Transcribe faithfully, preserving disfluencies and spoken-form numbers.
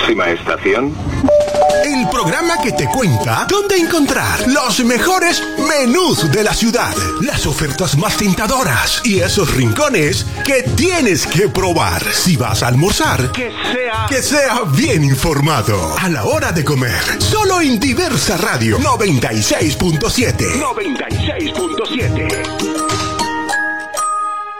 Próxima estación. El programa que te cuenta dónde encontrar los mejores menús de la ciudad, las ofertas más tentadoras y esos rincones que tienes que probar. Si vas a almorzar, Que sea... que sea bien informado a la hora de comer. Solo en Diversa Radio noventa y seis punto siete. noventa y seis punto siete.